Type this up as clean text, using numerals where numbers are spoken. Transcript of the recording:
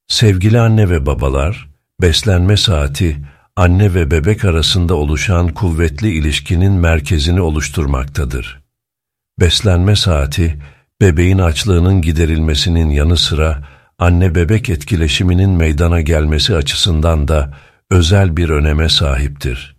Sevgili anne ve babalar, beslenme saati, anne ve bebek arasında oluşan kuvvetli ilişkinin merkezini oluşturmaktadır. Beslenme saati, bebeğin açlığının giderilmesinin yanı sıra anne-bebek etkileşiminin meydana gelmesi açısından da özel bir öneme sahiptir.